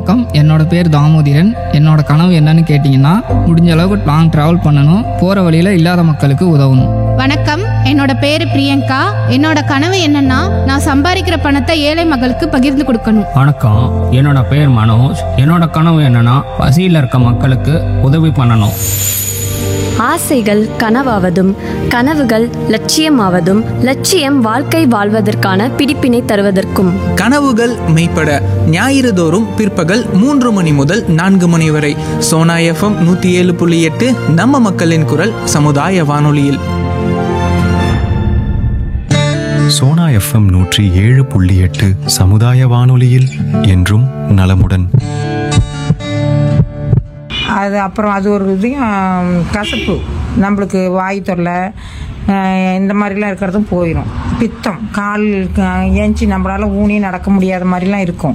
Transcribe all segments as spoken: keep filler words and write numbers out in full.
வணக்கம். என்னோட பேர் தாமோதிரன். என்னோட கனவு என்னன்னு கேட்டிங்கன்னா, முடிஞ்ச அளவுக்கு லாங் ட்ராவல் பண்ணணும், போகிற வழியில் இல்லாத மக்களுக்கு உதவணும். வணக்கம், என்னோட பேரு பிரியங்கா. என்னோட கனவு என்னன்னா, நான் சம்பாதிக்கிற பணத்தை ஏழை மக்களுக்கு பகிர்ந்து கொடுக்கணும். வணக்கம், என்னோட பேர் மனோஜ். என்னோட கனவு என்னன்னா, பசியில் இருக்க மக்களுக்கு உதவி பண்ணணும். ஆசைகள் கனவாவதும் கனவுகள் லட்சியமாவதும் லட்சியம் வாழ்க்கை வாழ்வதற்கான பிடிப்பினை தருவதற்கும். கனவுகள் மெய்ப்பட ஞாயிறு தோறும் பிற்பகல் மூன்று மணி முதல் நான்கு மணி வரை சோனா எஃப்எம் நூற்றி ஏழு புள்ளி எட்டு நம்ம மக்களின் குரல் சமுதாய வானொலியில். சோனா எஃப்எம் நூற்றி ஏழு புள்ளி எட்டு சமுதாய வானொலியில் என்றும் நலமுடன். அது அப்புறம் அது ஒரு இதையும் கசப்பு, நம்மளுக்கு வாய் தொல்லை இந்த மாதிரிலாம் இருக்கிறதும் போயிடும். பித்தம், கால் ஏஞ்சி நம்மளால் ஊனி நடக்க முடியாத மாதிரிலாம் இருக்கும்.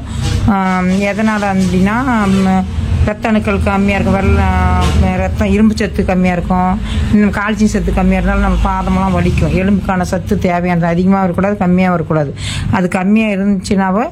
எதனால் அப்படின்னா, ரத்த அணுக்கள் கம்மியாக இருக்கும், வெள்ளை ரத்தம் இரும்பு சத்து கம்மியாக இருக்கும், இன்னும் கால்சியம் சத்து கம்மியாக இருந்தாலும் நம்ம பாதமெல்லாம் வலிக்கும். எலும்புக்கான சத்து தேவையானது அதிகமாக வரக்கூடாது, கம்மியாக வரக்கூடாது. அது கம்மியாக இருந்துச்சுனாவே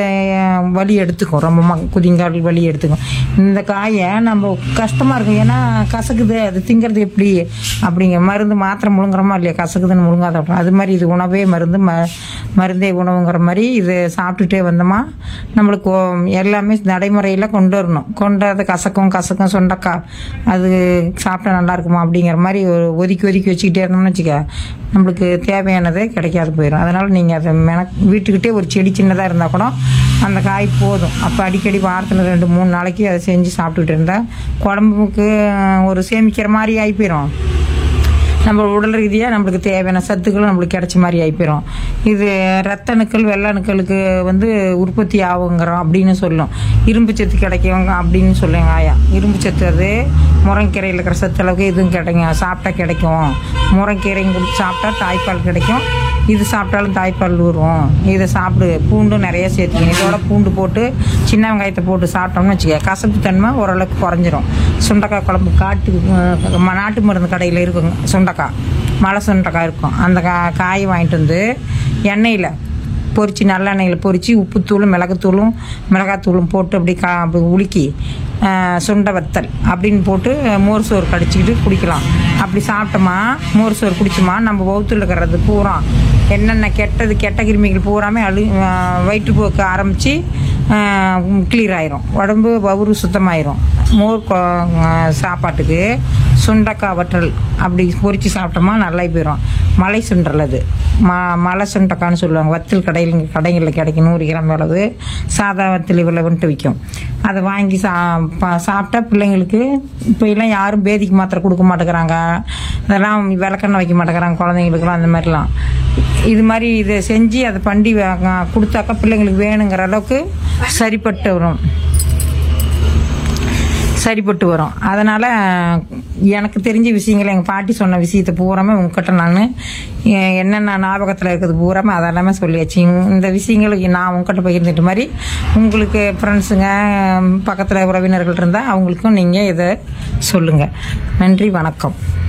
வலி எடுத்துக்கும், ரொம்ப குதிங்கால் வலி எடுத்துக்கும். இந்த காயை நம்ம கஷ்டமாக இருக்கும், ஏன்னா கசக்குது, அது திங்கிறது எப்படி அப்படிங்கிற மருந்து மாத்திரை முழுங்குறோமா இல்லையா, கசக்குதுன்னு முழுங்காத அது மாதிரி இது உணவே மருந்து, ம மருந்தே உணவுங்கிற மாதிரி இது சாப்பிட்டுட்டே வந்தோமா நம்மளுக்கு எல்லாமே நடைமுறையில் கொண்டு வரணும். கொண்டு அது கசக்கும் கசக்கும் சுண்டக்காய் அது சாப்பிட்டா நல்லா இருக்குமா அப்படிங்கிற மாதிரி ஒரு ஒதுக்கி ஒதுக்கி வச்சுக்கிட்டே இருந்தோம்னு வச்சுக்க, நம்மளுக்கு தேவையானதே கிடைக்காது போயிடும். அதனால் நீங்கள் அதை மென வீட்டுக்கிட்டே ஒரு செடி சின்னதாக இருந்தால் கூட அந்த காய் போதும். அப்போ அடிக்கடி வாரத்தில் ரெண்டு மூணு நாளைக்கு அதை செஞ்சு சாப்பிட்டுட்டு இருந்தால் குழம்புக்கு ஒரு சேமிக்கிற மாதிரி ஆகி போயிடும். நம்ம உடல் ரீதியாக நம்மளுக்கு தேவையான சத்துக்களும் நம்மளுக்கு கிடைச்ச மாதிரி ஆகிப்போயிடும். இது ரத்த அணுக்கள் வெள்ளை அணுக்களுக்கு வந்து உற்பத்தி ஆகுங்கிறோம் அப்படின்னு சொல்லும். இரும்பு சத்து கிடைக்கும் அப்படின்னு சொல்லுங்க ஆயா. இரும்பு சத்து அது முருங்கைக்கீரையில் இருக்கிற சத்து அளவுக்கு இதுவும் கிடைக்கும், சாப்பிட்டா கிடைக்கும். முருங்கைக்கீரையும் கொடுத்து சாப்பிட்டா தாய்ப்பால் கிடைக்கும், இது சாப்பிட்டாலும் தாய்ப்பால் ஊறும். இதை சாப்பிடு. பூண்டும் நிறைய சேர்த்துக்கணும். இதோட பூண்டு போட்டு சின்ன வெங்காயத்தை போட்டு சாப்பிட்டோம்னு வச்சுக்க, கசப்பு தன்மை ஓரளவுக்கு குறைஞ்சிரும். சுண்டக்காய் குழம்பு காட்டு நாட்டு மருந்து கடையில் இருக்குங்க சுண்டக்காய், மலை சுண்டக்காய் இருக்கும். அந்த கா காயை வாங்கிட்டு வந்து எண்ணெயில் பொரித்து, நல்லெண்ணெயில் பொரித்து உப்புத்தூளும் மிளகுத்தூளும் மிளகாத்தூளும் போட்டு அப்படி கா அப்படி உலுக்கி சுண்டை வத்தல் அப்படின்னு போட்டு மோர் சோறு கடிச்சிக்கிட்டு குடிக்கலாம். அப்படி சாப்பிட்டோமா மோர் சோறு குடிச்சோமா நம்ம வவுத்துல இருக்கிறது பூரா என்னென்ன கெட்டது கெட்ட கிருமிகள் பூராமே அழு வயிற்றுப்போக்கு ஆரம்பித்து கிளியர் ஆயிரும், உடம்பு வவுறு சுத்தமாயிரும். மோர் சாப்பாட்டுக்கு சுண்டக்காய் வற்றல் அப்படி பொரித்து சாப்பிட்டோமா நல்லா போயிடும். மலை சுண்டல் அது ம மலை சுண்டக்கான்னு சொல்லுவாங்க. வத்தல் கடையில் கடைகளில் கிடைக்கும், நூறு கிராம் அளவு சாதா வத்தல் இவ்வளவுன்ட்டு விற்கும். அதை வாங்கி சா சாப்பிட்டா பிள்ளைங்களுக்கு இப்போ எல்லாம் யாரும் பேதிக்கு மாத்திரை கொடுக்க மாட்டேங்கிறாங்க, அதெல்லாம் விளக்கெண்ணெய் வைக்க மாட்டேங்கிறாங்க குழந்தைங்களுக்குலாம். அந்த மாதிரிலாம் இது மாதிரி இதை செஞ்சு அதை பண்டி கொடுத்தாக்கா பிள்ளைங்களுக்கு வேணுங்கிற அளவுக்கு சரிப்பட்டு வரும் சரிப்பட்டு வரும் அதனால் எனக்கு தெரிஞ்ச விஷயங்கள், எங்கள் பாட்டி சொன்ன விஷயத்தை பூராமே உங்ககிட்ட நான் என்னென்ன ஞாபகத்தில் இருக்குது பூராமே அதெல்லாமே சொல்லியாச்சு. இந்த விஷயங்களுக்கு நான் உங்ககிட்ட பகிர்ந்துட்ட மாதிரி உங்களுக்கு ஃப்ரெண்ட்ஸுங்க பக்கத்தில் உறவினர்கள் இருந்தால் அவங்களுக்கும் நீங்கள் இதை சொல்லுங்கள். நன்றி, வணக்கம்.